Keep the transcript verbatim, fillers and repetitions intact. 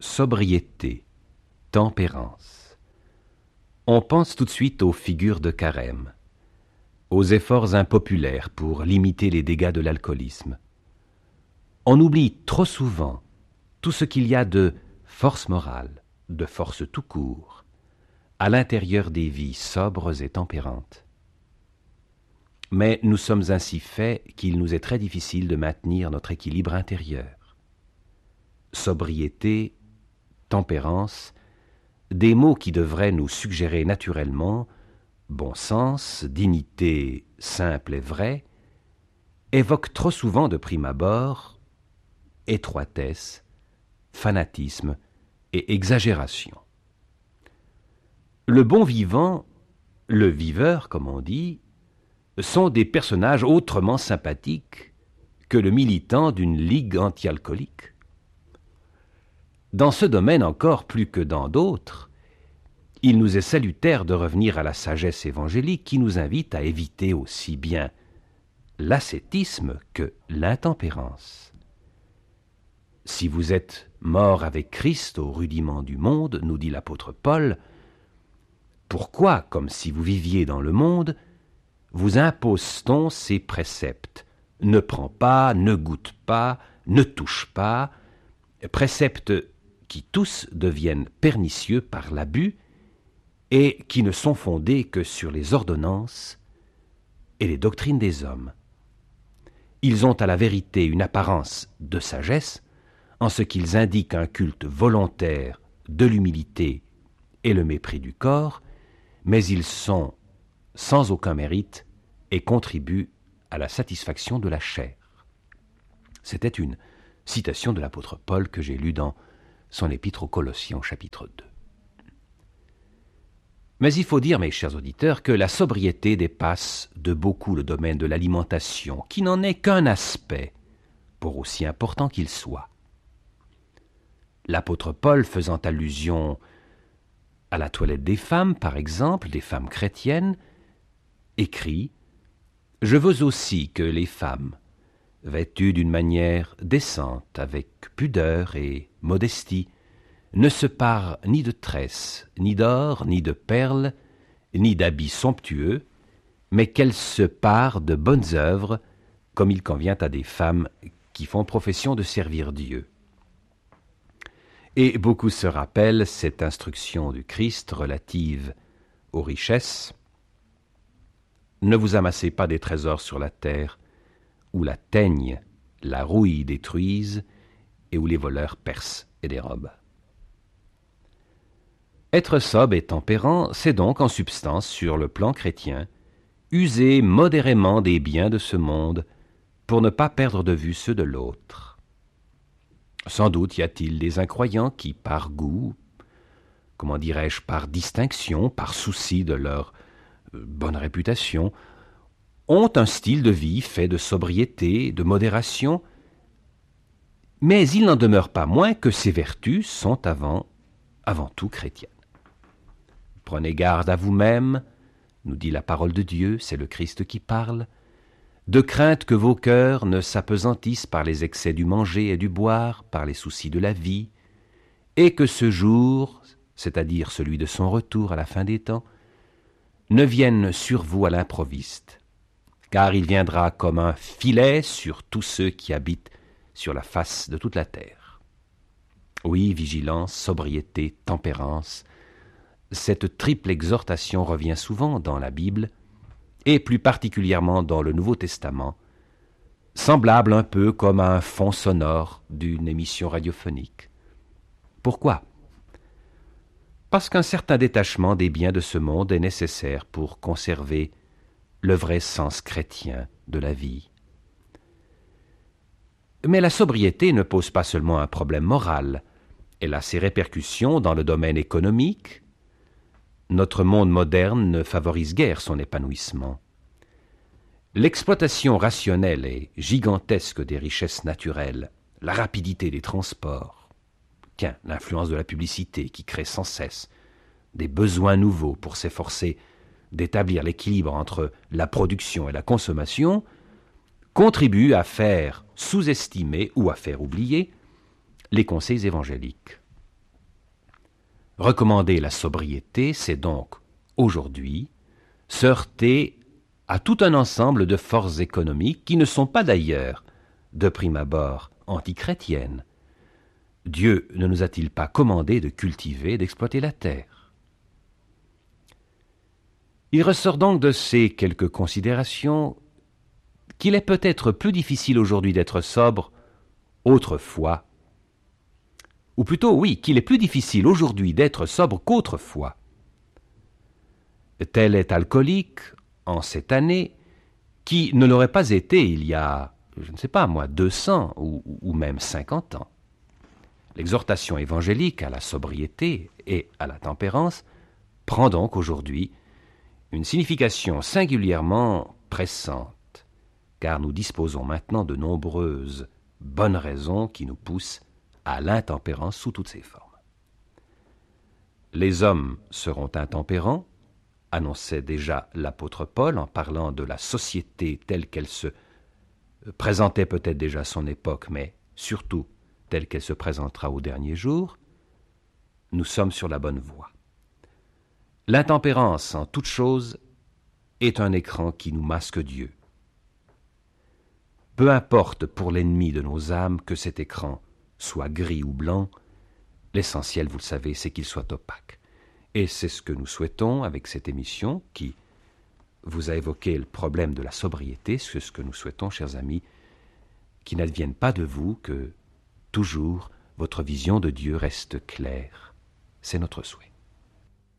Sobriété, tempérance. On pense tout de suite aux figures de carême, aux efforts impopulaires pour limiter les dégâts de l'alcoolisme. On oublie trop souvent tout ce qu'il y a de force morale, de force tout court, à l'intérieur des vies sobres et tempérantes. Mais nous sommes ainsi faits qu'il nous est très difficile de maintenir notre équilibre intérieur. Sobriété, tempérance, des mots qui devraient nous suggérer naturellement bon sens, dignité simple et vraie, évoquent trop souvent de prime abord étroitesse, fanatisme et exagération. Le bon vivant, le viveur comme on dit, sont des personnages autrement sympathiques que le militant d'une ligue anti-alcoolique. Dans ce domaine encore plus que dans d'autres, il nous est salutaire de revenir à la sagesse évangélique qui nous invite à éviter aussi bien l'ascétisme que l'intempérance. Si vous êtes mort avec Christ au rudiment du monde, nous dit l'apôtre Paul, pourquoi, comme si vous viviez dans le monde, vous impose-t-on ces préceptes ? Ne prends pas, ne goûte pas, ne touche pas, préceptes qui tous deviennent pernicieux par l'abus et qui ne sont fondés que sur les ordonnances et les doctrines des hommes. Ils ont à la vérité une apparence de sagesse en ce qu'ils indiquent un culte volontaire de l'humilité et le mépris du corps, mais ils sont sans aucun mérite et contribuent à la satisfaction de la chair. C'était une citation de l'apôtre Paul que j'ai lue dans son épître aux Colossiens, chapitre deux. Mais il faut dire, mes chers auditeurs, que la sobriété dépasse de beaucoup le domaine de l'alimentation, qui n'en est qu'un aspect, pour aussi important qu'il soit. L'apôtre Paul, faisant allusion à la toilette des femmes, par exemple, des femmes chrétiennes, écrit « Je veux aussi que les femmes, vêtues d'une manière décente, avec pudeur et modestie, ne se parent ni de tresses, ni d'or, ni de perles, ni d'habits somptueux, mais qu'elles se parent de bonnes œuvres, comme il convient à des femmes qui font profession de servir Dieu. » Et beaucoup se rappellent cette instruction du Christ relative aux richesses. Ne vous amassez pas des trésors sur la terre, où la teigne, la rouille détruisent, et où les voleurs percent et dérobent. Être sobre et tempérant, c'est donc en substance, sur le plan chrétien, user modérément des biens de ce monde pour ne pas perdre de vue ceux de l'autre. Sans doute y a-t-il des incroyants qui, par goût, comment dirais-je, par distinction, par souci de leur euh, bonne réputation, ont un style de vie fait de sobriété, de modération, mais il n'en demeure pas moins que ces vertus sont avant, avant tout chrétiennes. Prenez garde à vous-même, nous dit la parole de Dieu, c'est le Christ qui parle, de crainte que vos cœurs ne s'apesantissent par les excès du manger et du boire, par les soucis de la vie, et que ce jour, c'est-à-dire celui de son retour à la fin des temps, ne vienne sur vous à l'improviste, car il viendra comme un filet sur tous ceux qui habitent sur la face de toute la terre. Oui, vigilance, sobriété, tempérance, cette triple exhortation revient souvent dans la Bible, et plus particulièrement dans le Nouveau Testament, semblable un peu comme à un fond sonore d'une émission radiophonique. Pourquoi ? Parce qu'un certain détachement des biens de ce monde est nécessaire pour conserver le vrai sens chrétien de la vie. Mais la sobriété ne pose pas seulement un problème moral, elle a ses répercussions dans le domaine économique. Notre monde moderne ne favorise guère son épanouissement. L'exploitation rationnelle et gigantesque des richesses naturelles, la rapidité des transports, tiens, l'influence de la publicité qui crée sans cesse des besoins nouveaux pour s'efforcer d'établir l'équilibre entre la production et la consommation, contribuent à faire sous-estimer ou à faire oublier les conseils évangéliques. Recommander la sobriété, c'est donc, aujourd'hui, se heurter à tout un ensemble de forces économiques qui ne sont pas d'ailleurs, de prime abord, antichrétiennes. Dieu ne nous a-t-il pas commandé de cultiver et d'exploiter la terre? Il ressort donc de ces quelques considérations qu'il est peut-être plus difficile aujourd'hui d'être sobre autrefois, ou plutôt oui, qu'il est plus difficile aujourd'hui d'être sobre qu'autrefois. Tel est alcoolique, en cette année, qui ne l'aurait pas été il y a, je ne sais pas moi, deux cents ou, ou même cinquante ans. L'exhortation évangélique à la sobriété et à la tempérance prend donc aujourd'hui une signification singulièrement pressante, car nous disposons maintenant de nombreuses bonnes raisons qui nous poussent à l'intempérance sous toutes ses formes. Les hommes seront intempérants, annonçait déjà l'apôtre Paul en parlant de la société telle qu'elle se présentait peut-être déjà à son époque, mais surtout telle qu'elle se présentera au dernier jour. Nous sommes sur la bonne voie. L'intempérance en toute chose est un écran qui nous masque Dieu. Peu importe pour l'ennemi de nos âmes que cet écran soit gris ou blanc, l'essentiel, vous le savez, c'est qu'il soit opaque. Et c'est ce que nous souhaitons avec cette émission qui vous a évoqué le problème de la sobriété, c'est ce que nous souhaitons, chers amis, qu'il n'advienne pas de vous que toujours votre vision de Dieu reste claire. C'est notre souhait.